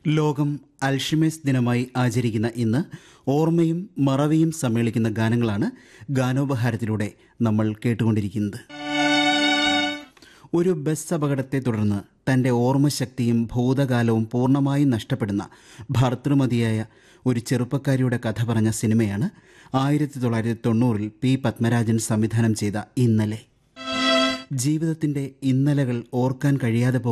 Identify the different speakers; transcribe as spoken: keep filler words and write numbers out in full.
Speaker 1: ലോകം അൽഷിമേഴ്സ് ദിനമായി ആചരിക്കുന്ന ഇന്ന് ഓർമ്മയും മറവിയും സമ്മേളിക്കുന്ന ഗാനങ്ങളാണ് ഗാനോപഹാരത്തിലൂടെ നമ്മൾ കേട്ടുകൊണ്ടിരിക്കുന്നത്. ഒരു ബസ് അപകടത്തെ തുടർന്ന് തൻ്റെ ഓർമ്മശക്തിയും ഭൂതകാലവും പൂർണ്ണമായും നഷ്ടപ്പെടുന്ന ഭർതൃമതിയായ ഒരു ചെറുപ്പക്കാരിയുടെ കഥ പറഞ്ഞ സിനിമയാണ് ആയിരത്തി തൊള്ളായിരത്തി തൊണ്ണൂറിൽ പി പത്മരാജൻ സംവിധാനം ചെയ്ത ഇന്നലെ. ജീവിതത്തിൻ്റെ ഇന്നലകൾ ഓർക്കാൻ കഴിയാതെ